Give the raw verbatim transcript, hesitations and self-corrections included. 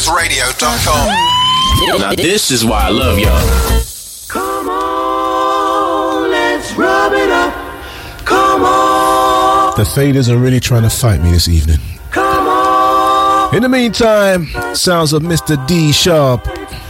radio dot com. Now this is why I love y'all. Come on, let's rub it up. Come on. The Faders are really trying to fight me this evening. Come on. In the meantime, sounds of Mister D Sharp.